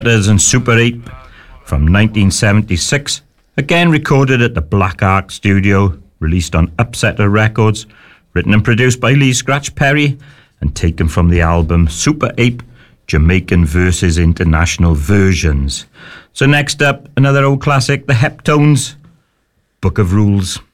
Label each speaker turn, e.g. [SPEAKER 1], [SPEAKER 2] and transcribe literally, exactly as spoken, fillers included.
[SPEAKER 1] There's and Super Ape from nineteen seventy-six, again recorded at the Black Ark Studio, released on Upsetter Records, written and produced by Lee Scratch Perry, and taken from the album Super Ape, Jamaican versus International Versions. So next up, another old classic, the Heptones, Book of Rules.